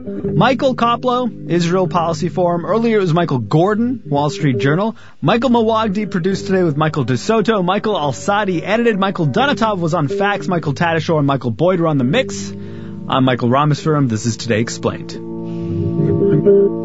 Michael Koplow, Israel Policy Forum. Earlier it was Michael Gordon, Wall Street Journal. Michael Mawagdi produced today with Michael DeSoto. Michael Alsadi edited. Michael Donatov was on fax. Michael Tadashore and Michael Boyd were on the mix. I'm Michael Rameswaram. This is Today Explained.